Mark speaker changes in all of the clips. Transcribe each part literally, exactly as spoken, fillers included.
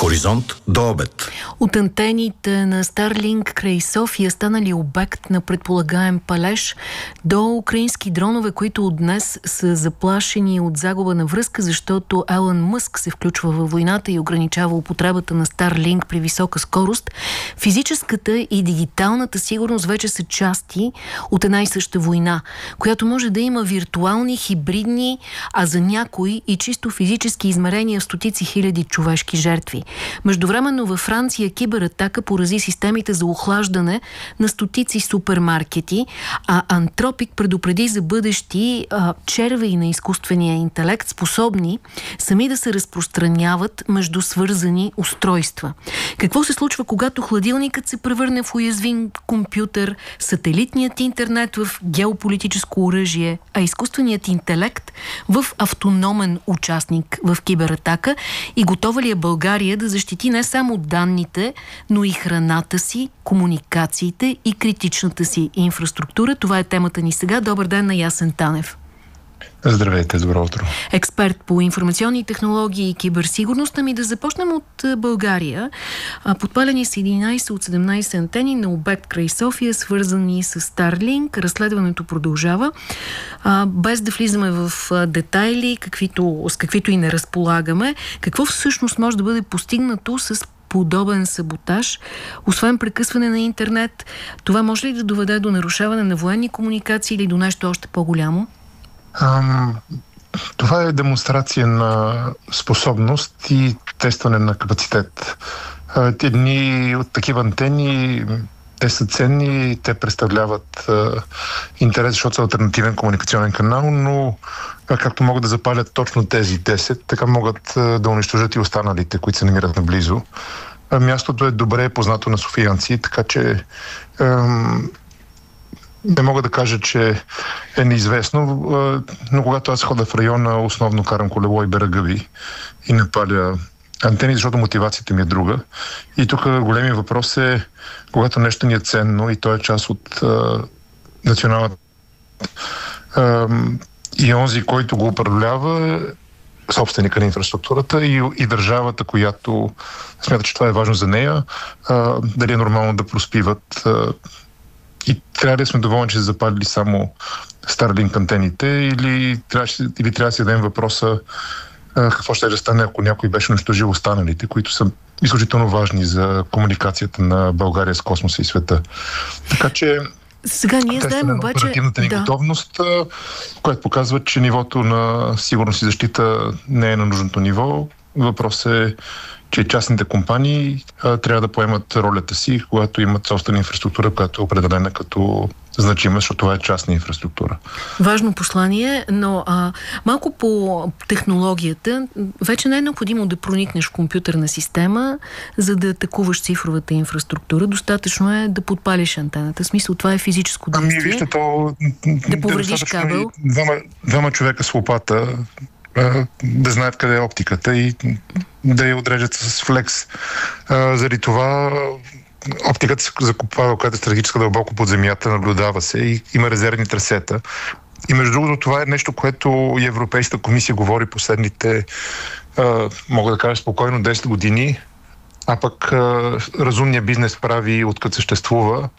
Speaker 1: Хоризонт до обед.
Speaker 2: От антените на Старлинк край София станали обект на предполагаем палеж до украински дронове, които от днес са заплашени от загуба на връзка, защото Елън Мъск се включва във войната и ограничава употребата на Старлинк при висока скорост. Физическата и дигиталната сигурност вече са части от една и съща война, която може да има виртуални, хибридни, а за някои и чисто физически измерения в стотици хиляди човешки жертви. Междувременно във Франция кибератака порази системите за охлаждане на стотици супермаркети, а Антропик предупреди за бъдещи а, червеи на изкуствения интелект, способни сами да се разпространяват между свързани устройства. Какво се случва, когато хладилникът се превърне в уязвим компютър, сателитният интернет в геополитическо оръжие, а изкуственият интелект в автономен участник в кибератака, и готова ли е България да защити не само данните, но и храната си, комуникациите и критичната си инфраструктура? Това е темата ни сега. Добър ден на Ясен Танев.
Speaker 3: Здравейте, добро утро.
Speaker 2: Експерт по информационни технологии и киберсигурност. Ами да започнем от България. Подпалени са единайсет от седемнайсет антени на обект край София, свързани с Старлинк. Разследването продължава. Без да влизаме в детайли, каквито, с каквито и не разполагаме, какво всъщност може да бъде постигнато с подобен саботаж, освен прекъсване на интернет? Това може ли да доведе до нарушаване на военни комуникации или до нещо още по-голямо?
Speaker 3: Ам, това е демонстрация на способност и тестване на капацитет. Едни от такива антени, те са ценни, те представляват а, интерес, защото са алтернативен комуникационен канал, но а, както могат да запалят точно тези десет, така могат а, да унищожат и останалите, които се намират наблизо. А, мястото е добре познато на софиянци, така че ам, не мога да кажа, че е неизвестно, но когато аз ходя в района, основно карам колело и бера гъби и не паля антени, защото мотивацията ми е друга. И тук големия въпрос е, когато нещо ни е ценно и то е част от а, националната а, и онзи, който го управлява, собственика на инфраструктурата и, и държавата, която смята, че това е важно за нея, а, дали е нормално да проспиват а, и трябва да сме доволни, че са запалили само Старлинк антените, или трябва, или трябва да си дадем въпроса а, какво ще да стане, ако някой беше унищожил останалите, които са изключително важни за комуникацията на България с космоса и света. Така че
Speaker 2: сега ние знаем обаче
Speaker 3: оперативната ни
Speaker 2: да.
Speaker 3: готовност, която показва, че нивото на сигурност и защита не е на нужното ниво. Въпросът е, че частните компании а, трябва да поемат ролята си, когато имат собствена инфраструктура, която е определена като значима, защото това е частна инфраструктура.
Speaker 2: Важно послание, но а, малко по технологията. Вече не е необходимо да проникнеш в компютърна система, за да атакуваш цифровата инфраструктура. Достатъчно е да подпалиш антената. В смисъл, това е физическо действие.
Speaker 3: Ами, вижте, то...
Speaker 2: Да повредиш кабел.
Speaker 3: Двама, двама човека с лопата да знаят къде е оптиката и да я отрежат с флекс. А, заради това оптиката се закупава, която е стратегическа дълбоко под земята, наблюдава се и има резервни трасета. И между другото, това е нещо, което и Европейската комисия говори последните, а, мога да кажа спокойно, десет години, а пък а, разумният бизнес прави, откъде съществува,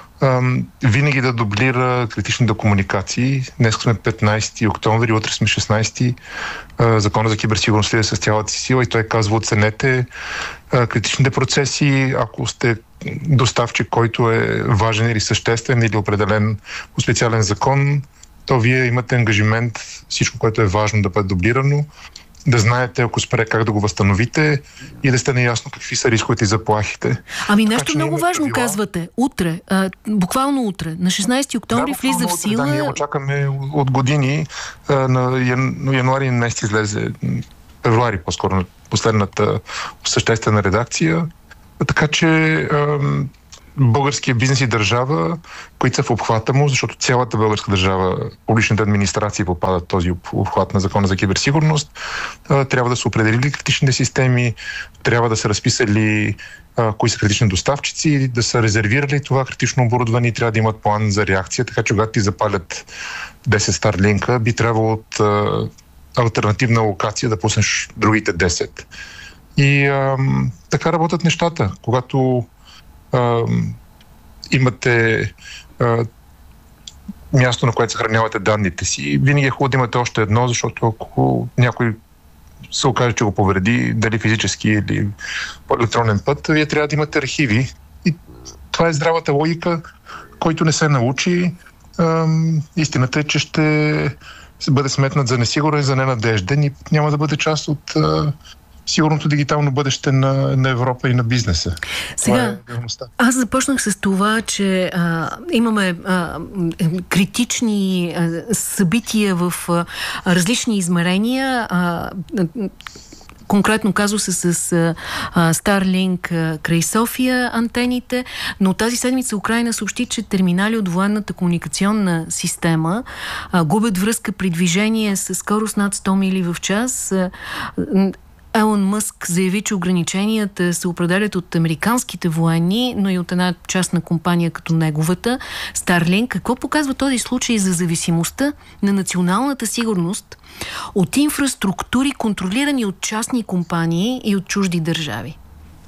Speaker 3: винаги да дублира критичните комуникации. Днес сме петнайсети октомври, утре сме шестнайсети. Закона за киберсигурност е с цялата си сила и той казва: оценете критичните процеси, ако сте доставчик, който е важен или съществен или определен по специален закон, то вие имате ангажимент всичко, което е важно да бъде дублирано, да знаете, ако спре, как да го възстановите и да сте наясно какви са рисковете и заплахите.
Speaker 2: Ами нещо така, много важно правила. Казвате. Утре, а, буквално утре, на шестнайсети октомври да, влиза в сила...
Speaker 3: Да, ние очакваме от години. А, на януари месец излезе, февруари по-скоро, последната съществена редакция. Така че... А, българския бизнес и държава, които са в обхвата му, защото цялата българска държава, публичните администрации попадат в този обхват на Закона за киберсигурност, трябва да са определили критичните системи, трябва да са разписали а, кои са критични доставчици, да са резервирали това критично оборудване и трябва да имат план за реакция, така че когато ти запалят десет Старлинка, би трябвало от а, алтернативна локация да пуснеш другите десет. И а, така работят нещата. Когато а, имате а, място, на което съхранявате данните си, винаги е хубаво да имате още едно, защото ако някой се окаже, че го повреди, дали физически или по електронен път, вие трябва да имате архиви. И това е здравата логика, който не се научи. Ам, истината е, че ще бъде сметнат за несигурен, за ненадежден и няма да бъде част от а, сигурното дигитално бъдеще на, на Европа и на бизнеса.
Speaker 2: Сега, е аз започнах с това, че а, имаме а, критични а, събития в а, различни измерения. А, Конкретно казва се с а, Starlink а, край София антените, но тази седмица Украйна съобщи, че терминали от военната комуникационна система а, губят връзка при движение с скорост над сто мили в час. А, Елон Мъск заяви, че ограниченията се определят от американските военни, но и от една частна компания като неговата, Starlink. Какво показва този случай за зависимостта на националната сигурност от инфраструктури, контролирани от частни компании и от чужди държави?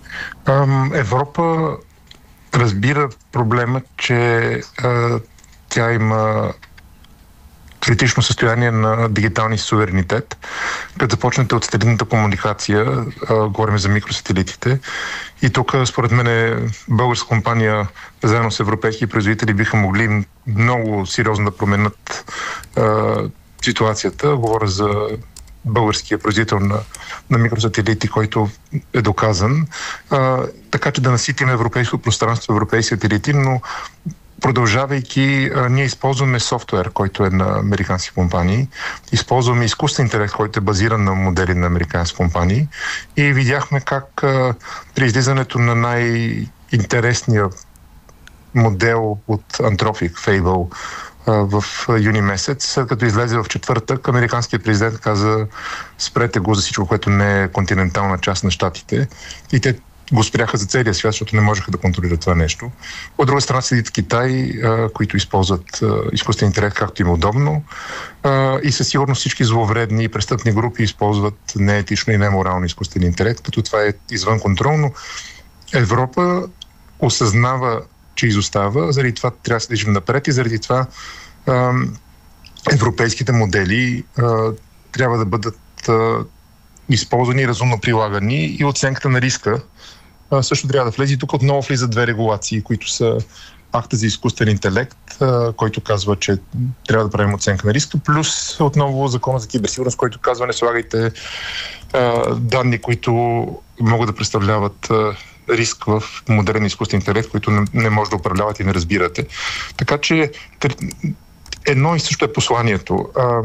Speaker 3: Европа разбира проблема, че а, тя има критично състояние на дигиталния суверенитет. Като започнете от сателитната комуникация, а, говорим за микросателитите, и тук, според мен, българска компания, заедно с европейски производители, биха могли много сериозно да променят а, ситуацията. Говоря за българския производител на, на микросателити, който е доказан. А, така че да наситим европейско пространство, европейски сателити, но продължавайки, ние използваме софтуер, който е на американски компании, използваме изкуствен интелект, който е базиран на модели на американски компании, и видяхме как а, при излизането на най-интересния модел от Anthropic, Fable, а, в юни месец, след като излезе в четвъртък, американският президент каза: спрете го за всичко, което не е континентална част на щатите, и те го спряха за целия свят, защото не можеха да контролират това нещо. От друга страна седят Китай, а, които използват а, изкуствен интелект както им е удобно, а, и със сигурност всички зловредни и престъпни групи използват неетично и неморално изкуствен интелект, като това е извън контрол, но Европа осъзнава, че изостава, заради това трябва да се движим напред и заради това а, европейските модели а, трябва да бъдат а, използвани и разумно прилагани, и оценката на риска а, също трябва да влезе. И тук отново влизат две регулации, които са акта за изкуствен интелект, а, който казва, че трябва да правим оценка на риска, плюс отново закона за киберсигурност, който казва: не слагайте а, данни, които могат да представляват а, риск в модерен изкуствен интелект, който не, не може да управлявате и не разбирате. Така че едно и също е посланието. А,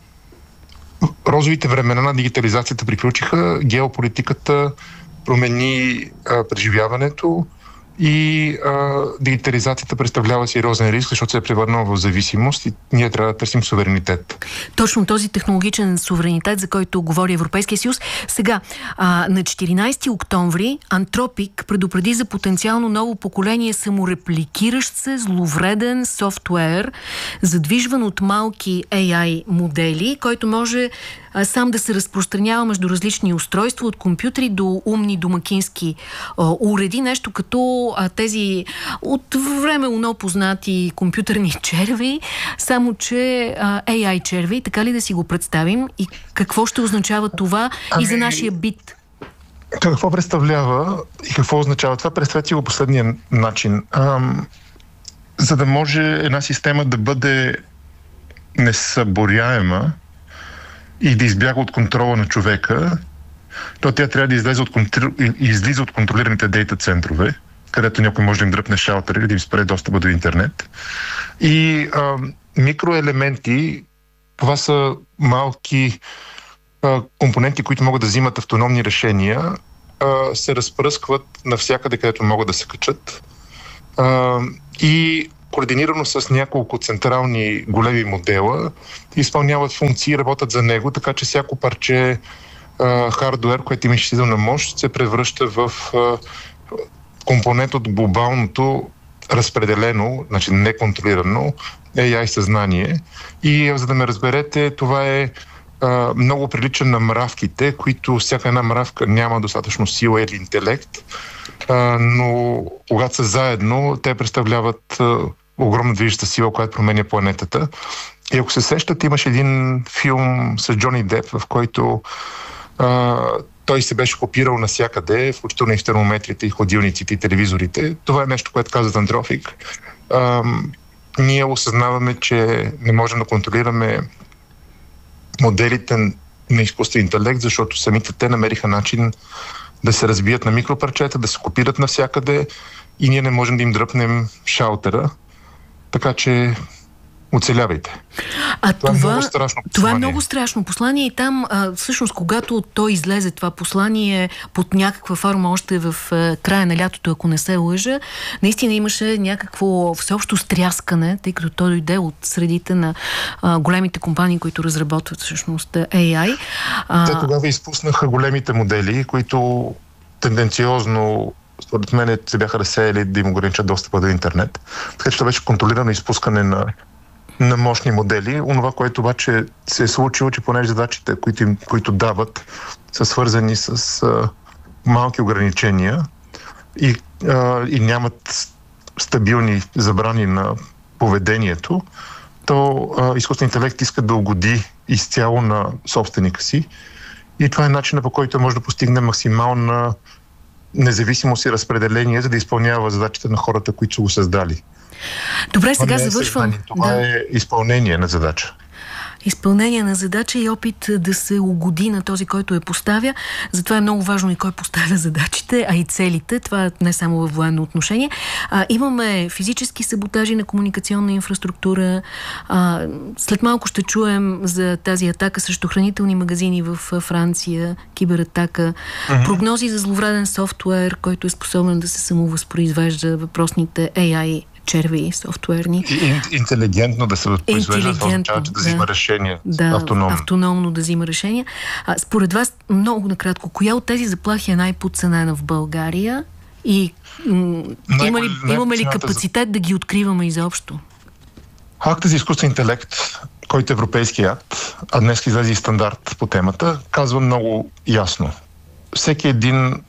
Speaker 3: розовите времена на дигитализацията приключиха, геополитиката промени а, преживяването и а, дигитализацията представлява сериозен риск, защото се е превърнала в зависимост и ние трябва да търсим суверенитет.
Speaker 2: Точно този технологичен суверенитет, за който говори Европейския съюз. Сега, а, на четиринайсети октомври Anthropic предупреди за потенциално ново поколение саморепликиращ се зловреден софтуер, задвижван от малки Ей Ай модели, който може а, сам да се разпространява между различни устройства, от компютри до умни домакински а, уреди, нещо като а, тези от време уно познати компютърни черви, само че а, Ей Ай черви, така ли да си го представим, и какво ще означава това ами, и за нашия бит?
Speaker 3: Какво представлява и какво означава това? Представете го последния начин. Ам, за да може една система да бъде несъборяема и да избяга от контрола на човека, то тя трябва да излезе от контр... излиза от контролираните дейта центрове, където някой може да им дръпне шалтер или да им спре достъпа до интернет. И а, микроелементи, това са малки а, компоненти, които могат да взимат автономни решения, а, се разпръскват навсякъде, където могат да се качат. А, и координирано с няколко централни големи модела изпълняват функции, работят за него, така че всяко парче а, хардуер, което има изчислителна мощ, се превръща в а, компонент от глобалното разпределено, значи неконтролирано Ей Ай съзнание. И за да ме разберете, това е а, много прилича на мравките, които всяка една мравка няма достатъчно сила или интелект, а, но когато са заедно, те представляват а, огромна движеща сила, която променя планетата. И ако се сещате, имаш един филм с Джони Деп, в който а, той се беше копирал навсякъде, включително и в термометрите, и ходилниците, и телевизорите. Това е нещо, което каза Тандрофик. А, ние осъзнаваме, че не можем да контролираме моделите на изкуствен интелект, защото самите те намериха начин да се разбият на микропарчета, да се копират навсякъде и ние не можем да им дръпнем шалтера. Така че оцелявайте.
Speaker 2: А това, това,
Speaker 3: е много страшно послание.
Speaker 2: Това е много страшно послание и там, а, всъщност, когато той излезе това послание под някаква форма още в а, края на лятото, ако не се лъжа, наистина имаше някакво всеобщо стряскане, тъй като той дойде от средите на а, големите компании, които разработват всъщност Ей Ай. А...
Speaker 3: Те тогава изпуснаха големите модели, които тенденциозно според мен се бяха разсеяли да им ограничат достъпа до интернет. Така че това беше контролирано изпускане на на мощни модели. Онова, което обаче се е случило, че понеже задачите, които, им, които дават, са свързани с а, малки ограничения и, а, и нямат стабилни забрани на поведението, то а, изкуственият интелект иска да угоди изцяло на собственика си. И това е начинът, по който може да постигне максимална независимост и разпределение, за да изпълнява задачите на хората, които са го създали.
Speaker 2: Добре, сега това завършвам.
Speaker 3: Е това да. е изпълнение на задача.
Speaker 2: Изпълнение на задача и опит да се угоди на този, който я поставя. Затова е много важно и кой поставя задачите, а и целите. Това е не само във военно отношение. А, имаме физически саботажи на комуникационна инфраструктура. А, след малко ще чуем за тази атака срещу хранителни магазини в Франция, кибератака. Mm-hmm. Прогнози за зловреден софтуер, който е способен да се самовъзпроизвежда въпросните Ей Ай черви софтуерни.
Speaker 3: И, интелигентно да се възпроизвежда, означава, че да взима да. решения.
Speaker 2: Да,
Speaker 3: автономно.
Speaker 2: автономно да взима решения. А, според вас, много накратко, коя от тези заплахи е най-подценена в България и м- най- има ли, имаме ли капацитет за... да ги откриваме изобщо?
Speaker 3: Актът за изкуствен интелект, който е европейски акт, а днес излезе и стандарт по темата, казва много ясно. Всеки един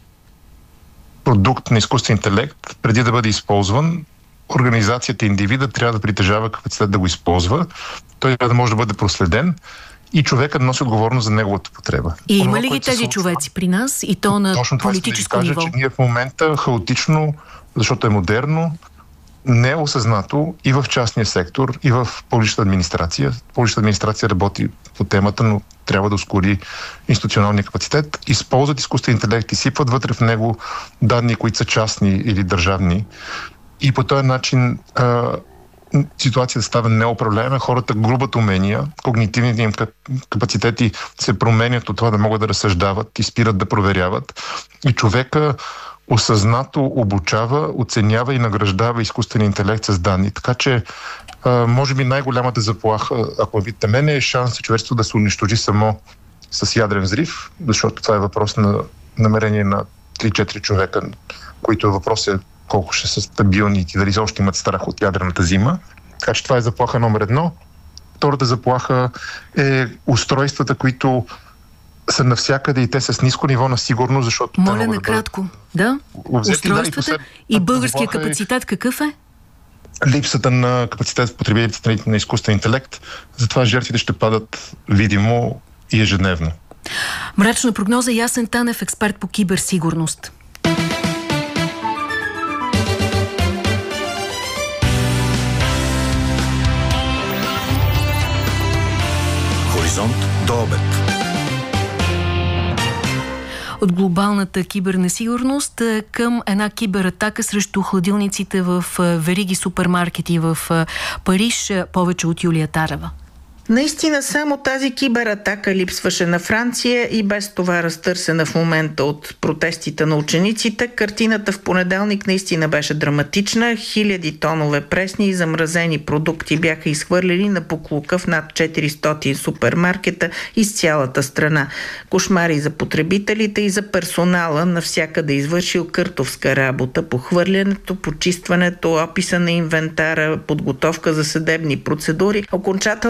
Speaker 3: продукт на изкуствен интелект, преди да бъде използван, организацията и индивида трябва да притежава капацитет да го използва. Той трябва да може да бъде проследен и човекът носи отговорност за неговата потреба.
Speaker 2: И има ли ги тези случва, човеци при нас и то на политическо ниво?
Speaker 3: Точно това искам да ви кажа, че ние в момента хаотично, защото е модерно, неосъзнато и в частния сектор, и в публичната администрация. Публичната администрация работи по темата, но трябва да ускори институционалния капацитет. Използват изкуствен интелект и сипват вътре в него данни, които са частни или държавни. И по този начин а, ситуацията става неуправляема. Хората губят умения, когнитивните им капацитети се променят от това да могат да разсъждават и спират да проверяват. И човека осъзнато обучава, оценява и награждава изкуствен интелект с данни. Така че, а, може би най-голямата заплаха, ако видите мен, е шанс човечеството да се унищожи само с ядрен взрив, защото това е въпрос на намерение на три-четири човека, които въпрос е колко ще са стабилни и дали още имат страх от ядрената зима. Така че това е заплаха номер едно. Втората заплаха е устройствата, които са навсякъде и те са с ниско ниво на сигурност, защото...
Speaker 2: Моля накратко. Да? да? Устройствата да, и, и българския капацитет какъв е?
Speaker 3: Липсата на капацитет в потребителите на изкуствен интелект. Затова жертвите ще падат видимо и ежедневно.
Speaker 2: Мрачна прогноза. Ясен Танев, експерт по киберсигурност.
Speaker 1: Хоризонт до обед.
Speaker 2: От глобалната кибернесигурност към една кибератака срещу хладилниците в вериги супермаркети в Париж. Повече от Юлия Тарева.
Speaker 4: Наистина само тази кибератака липсваше на Франция и без това разтърсена в момента от протестите на учениците. Картината в понеделник наистина беше драматична. Хиляди тонове пресни и замразени продукти бяха изхвърлени на поклука в над четиристотин супермаркета из цялата страна. Кошмари за потребителите и за персонала, навсякъде извършил къртовска работа по хвърлянето, почистването, описа на инвентара, подготовка за съдебни процедури. Окончателната равнодействие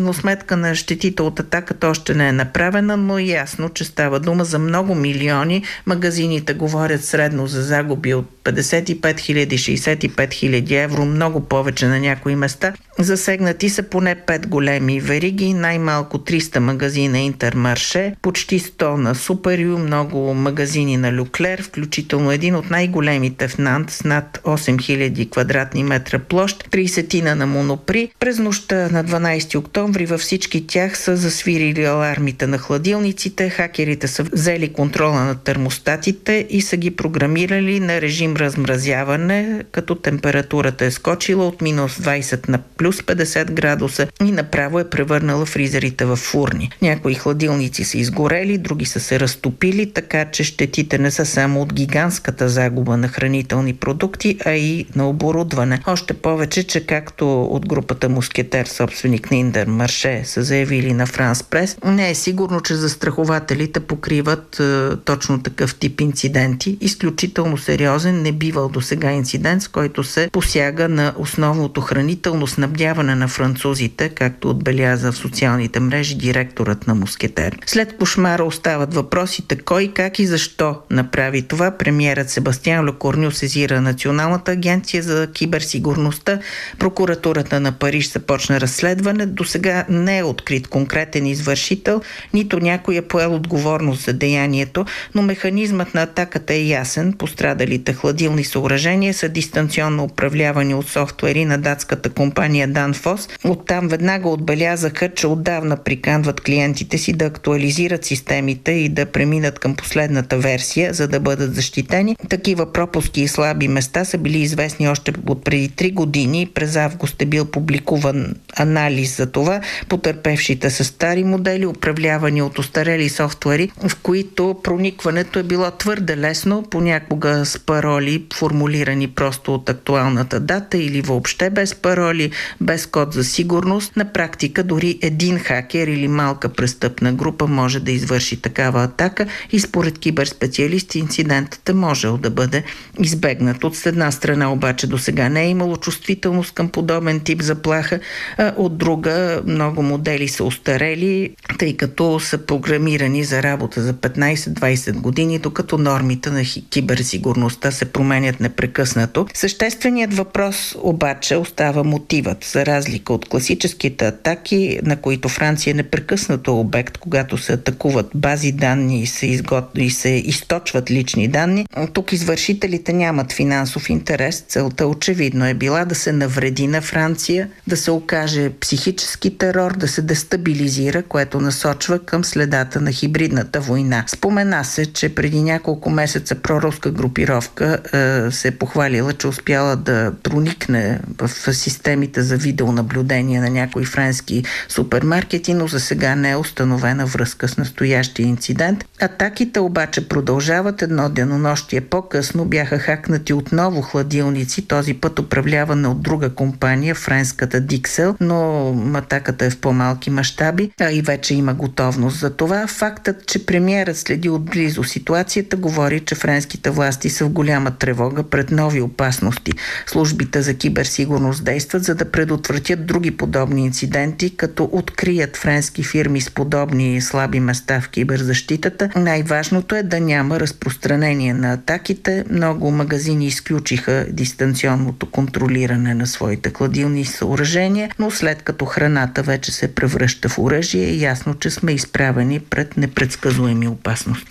Speaker 4: равносметка на щетите от атаката още не е направена, но е ясно, че става дума за много милиони. Магазините говорят средно за загуби от петдесет и пет хиляди, шейсет и пет хиляди евро, много повече на някои места. Засегнати са поне пет големи вериги, най-малко триста магазина Интермарше, почти сто на Суперю, много магазини на Люклер, включително един от най-големите в Нант с над осем хиляди квадратни метра площ, трийсетина на Монопри. През нощта на дванайсети октомври във всички тях са засвирили алармите на хладилниците, хакерите са взели контрола на термостатите и са ги програмирали на режим размразяване, като температурата е скочила от минус двайсет на плюс петдесет градуса и направо е превърнала фризерите в фурни. Някои хладилници са изгорели, други са се разтопили, така че щетите не са само от гигантската загуба на хранителни продукти, а и на оборудване. Още повече, че както от групата Мускетер, собственик на Интермарше, са заявили на Франс Прес, не е сигурно, че застрахователите покриват е, точно такъв тип инциденти. Изключително сериозен не бивал до сега инцидент, с който се посяга на основното хранително снабдяване на французите, както отбеляза в социалните мрежи директорът на Мускетер. След кошмара остават въпросите кой, как и защо направи това. Премиерът Себастиан Лекорню сезира Националната агенция за киберсигурността. Прокуратурата на Париж започна разследване. До сега не е открит конкретен извършител, нито някой е поел отговорност за деянието, но механизмът на атаката е ясен. Пострадалите хладилни съоръжения са дистанционно управлявани от софтуери на датската компания Danfoss. Оттам веднага отбелязаха, че отдавна приканват клиентите си да актуализират системите и да преминат към последната версия, за да бъдат защитени. Такива пропуски и слаби места са били известни още от преди три години. През август е бил публикуван анализ за това. Потърпевшите са стари модели, управлявани от остарели софтуери, в които проникването е било твърде лесно, понякога с пароли, формулирани просто от актуалната дата или въобще без пароли, без код за сигурност. На практика дори един хакер или малка престъпна група може да извърши такава атака и според киберспециалисти инцидентът е можел да бъде избегнат. От една страна обаче до сега не е имало чувствителност към подобен тип заплаха, а от друга много модели са устарели, тъй като са програмирани за работа за петнайсет-двайсет години, докато нормите на киберсигурността се променят непрекъснато. Същественият въпрос обаче остава мотивът. За разлика от класическите атаки, на които Франция е непрекъснато обект, когато се атакуват бази данни и се, изгот... и се източват лични данни, тук извършителите нямат финансов интерес. Целта очевидно е била да се навреди на Франция, да се окаже психически терор, да се дестабилизира, което насочва към следата на хибридната война. Спомена се, че преди няколко месеца проруска групировка е, се е похвалила, че успяла да проникне в системите за видеонаблюдение на някои френски супермаркети, но за сега не е установена връзка с настоящия инцидент. Атаките обаче продължават. Едно денонощие по-късно бяха хакнати отново хладилници, този път управлявана от друга компания, френската Dixel, но атаката е в по-малки мащаби, а и вече има готовност за това. Фактът, че премиерът следи отблизо ситуацията, говори, че френските власти са в голяма тревога пред нови опасности. Службите за киберсигурност действат, за да предотвратят други подобни инциденти, като открият френски фирми с подобни слаби места в киберзащитата. Най-важното е да няма разпространение на атаките. Много магазини изключиха дистанционното контролиране на своите хладилни съоръжения, но след като храната вече се превръща в оръжие, е ясно, че сме изправени пред непредсказуеми опасности.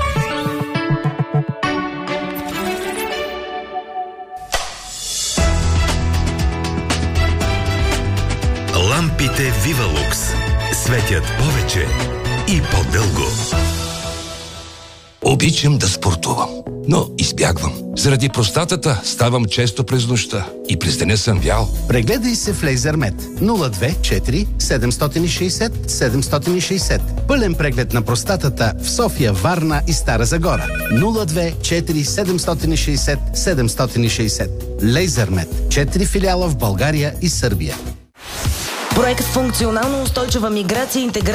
Speaker 1: Лампите Вивалукс светят повече и по-дълго.
Speaker 5: Обичам да спортувам, но избягвам. Заради простатата ставам често през нощта и през деня съм вял.
Speaker 6: Прегледай се в Лейзермед нула две четири седем шест нула седем шест нула. Пълен преглед на простатата в София, Варна и Стара Загора. нула две четири седем шест нула седем шест нула. Лейзермед. Четири филиала в България и Сърбия.
Speaker 7: Проект „Функционално устойчива миграция и интеграция”